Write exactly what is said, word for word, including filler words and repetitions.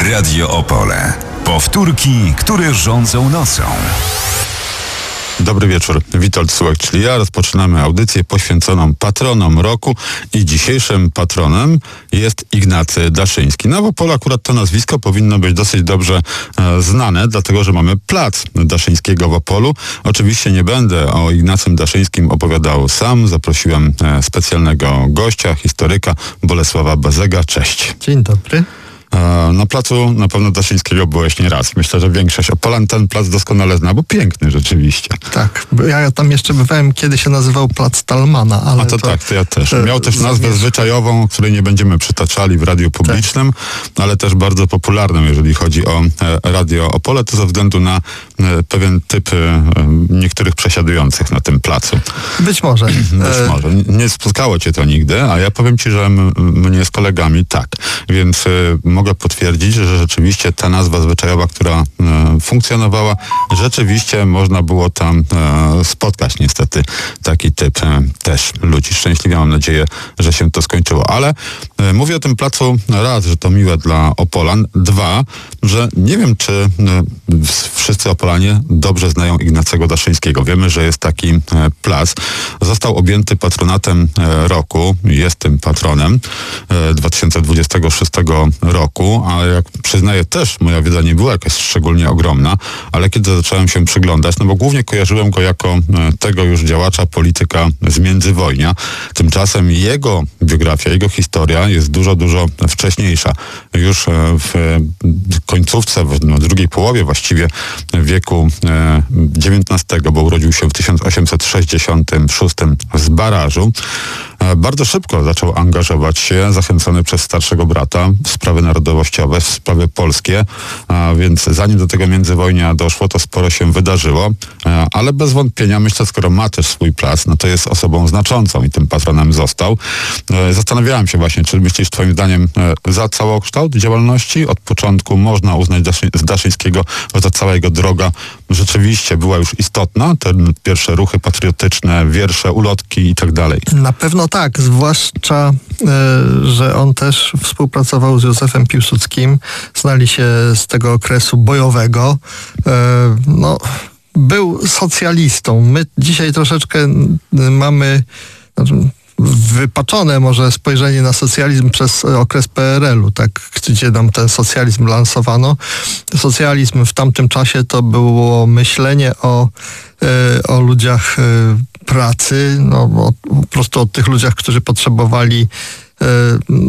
Radio Opole. Powtórki, które rządzą nocą. Dobry wieczór, Witold Sułek, czyli ja. Rozpoczynamy audycję poświęconą patronom roku i dzisiejszym patronem jest Ignacy Daszyński. No w Opolu akurat to nazwisko powinno być dosyć dobrze e, znane, dlatego że mamy plac Daszyńskiego w Opolu. Oczywiście nie będę o Ignacym Daszyńskim opowiadał sam. Zaprosiłem e, specjalnego gościa, historyka Bolesława Bezega. Cześć. Dzień dobry. Na placu na pewno Daszyńskiego byłeś nie raz. Myślę, że większość Opolan ten plac doskonale zna, bo piękny rzeczywiście. Tak, ja tam jeszcze bywałem, kiedy się nazywał Plac Talmana. Ale A to, to tak, to ja też. Miał też nazwę zamierz... zwyczajową, której nie będziemy przytaczali w radiu publicznym, tak. Ale też bardzo popularną, jeżeli chodzi o e, Radio Opole, to ze względu na e, pewien typ e, niektórych przesiadujących na tym placu. Być może. Być może. Nie spotkało cię to nigdy, a ja powiem ci, że m, mnie z kolegami tak. Więc e, mogę potwierdzić, że rzeczywiście ta nazwa zwyczajowa, która e, funkcjonowała, rzeczywiście można było tam e, spotkać niestety taki typ e, też ludzi. Szczęśliwie mam nadzieję, że się to skończyło. Ale e, mówię o tym placu raz, że to miłe dla Opolan. Dwa, że nie wiem, czy e, wszyscy Opolanie dobrze znają Ignacego Daszyńskiego. Wiemy, że jest taki e, plac. Został objęty patronatem e, roku. Jest tym patronem e, dwa tysiące dwudziestego szóstego roku, ale jak przyznaję też, moja wiedza nie była jakaś szczególnie ogromna, ale kiedy zacząłem się przyglądać, no bo głównie kojarzyłem go jako e, tego już działacza, polityka z międzywojnia. Tymczasem jego biografia, jego historia jest dużo, dużo wcześniejsza. Już e, w końcówce, w no, drugiej połowie właściwie wieku e, dziewiętnastego, bo urodził się w tysiąc osiemset sześćdziesiątym szóstym z Barażu. Bardzo szybko zaczął angażować się, zachęcony przez starszego brata w sprawy narodowościowe, w sprawy polskie, a więc zanim do tego międzywojnia doszło, to sporo się wydarzyło, ale bez wątpienia myślę, skoro ma też swój plac, no to jest osobą znaczącą i tym patronem został. Zastanawiałem się właśnie, czy myślisz twoim zdaniem za całokształt działalności od początku można uznać Daszy, z Daszyńskiego, że ta cała jego droga rzeczywiście była już istotna, te pierwsze ruchy patriotyczne, wiersze, ulotki i tak dalej. Na pewno tak, zwłaszcza, e, że on też współpracował z Józefem Piłsudskim, znali się z tego okresu bojowego. E, no, był socjalistą. My dzisiaj troszeczkę mamy znaczy, wypaczone może spojrzenie na socjalizm przez okres P R L u, tak, gdzie nam ten socjalizm lansowano. Socjalizm w tamtym czasie to było myślenie o, e, o ludziach e, pracy, no, o, po prostu o tych ludziach, którzy potrzebowali e,